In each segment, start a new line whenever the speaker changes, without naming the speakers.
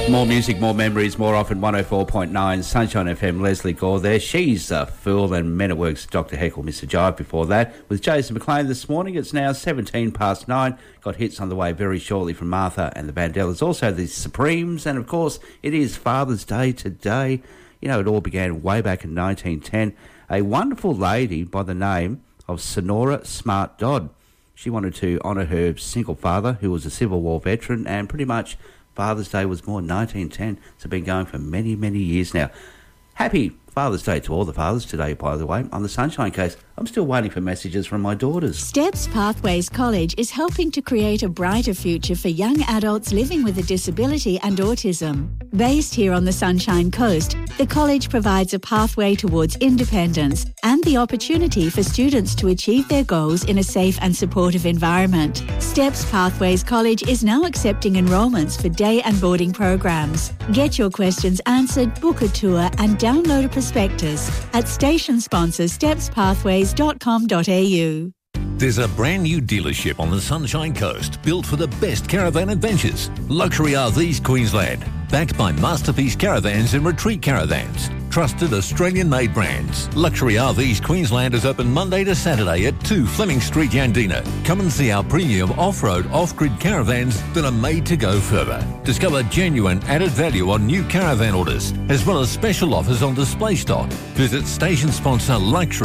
More music, more memories, more often 104.9 Sunshine FM. Leslie Gore there. She's a fool, and Men at Work's Dr. Heckle, Mr. Jive before that. With Jason McLean this morning, it's now 17 past 9. Got hits on the way very shortly from Martha and the Vandellas. Also the Supremes, and of course, it is Father's Day today. You know, it all began way back in 1910. A wonderful lady by the name of Sonora Smart Dodd. She wanted to honour her single father, who was a Civil War veteran, and pretty much Father's Day was born in 1910. It's been going for many, many years now. Happy Father's Day to all the fathers today, by the way. On the Sunshine Case, I'm still waiting for messages from my daughters.
Steps Pathways College is helping to create a brighter future for young adults living with a disability and autism. Based here on the Sunshine Coast, the college provides a pathway towards independence and the opportunity for students to achieve their goals in a safe and supportive environment. Steps Pathways College is now accepting enrolments for day and boarding programs. Get your questions answered, book a tour and download a prospectus at station sponsor stepspathways.com.au.
There's a brand new dealership on the Sunshine Coast built for the best caravan adventures. Luxury RVs Queensland, backed by Masterpiece Caravans and Retreat Caravans. Trusted Australian-made brands. Luxury RVs Queensland is open Monday to Saturday at 2 Fleming Street, Yandina. Come and see our premium off-road, off-grid caravans that are made to go further. Discover genuine added value on new caravan orders, as well as special offers on display stock. Visit station sponsor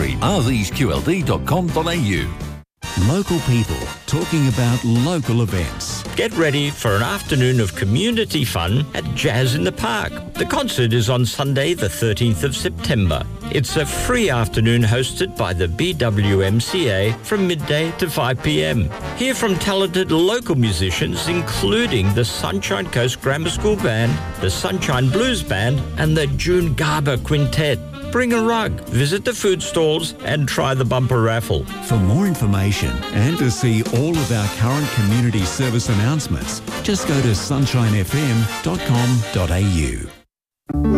luxuryRVsQLD.com.au.
Local people talking about local events.
Get ready for an afternoon of community fun at Jazz in the Park. The concert is on Sunday the 13th of September. It's a free afternoon hosted by the BWMCA from midday to 5 p.m. Hear from talented local musicians including the Sunshine Coast Grammar School Band, the Sunshine Blues Band and the June Garber Quintet. Bring a rug, visit the food stalls and try the bumper raffle.
For more information and to see all of our current community service announcements, just go to sunshinefm.com.au.